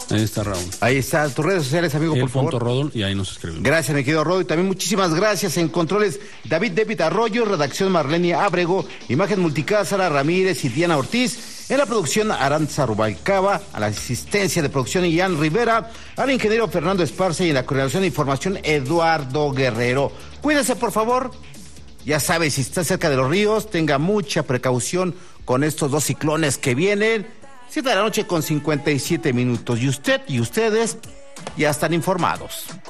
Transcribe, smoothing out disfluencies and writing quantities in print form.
Ahí está Raúl. Ahí está, tus redes sociales, amigo, por favor. Rodol, y ahí nos escriben. Gracias, mi querido Rodo. Y también muchísimas gracias en controles David Arroyo, redacción Marlene Ábrego, imagen multicast Sara Ramírez y Diana Ortiz, en la producción Aranza Rubalcaba, a la asistencia de producción Ian Rivera, al ingeniero Fernando Esparza y en la coordinación de información Eduardo Guerrero. Cuídese, por favor. Ya sabe, si está cerca de los ríos, tenga mucha precaución con estos 2 ciclones que vienen. 7 de la noche con 57 minutos. Y usted y ustedes ya están informados.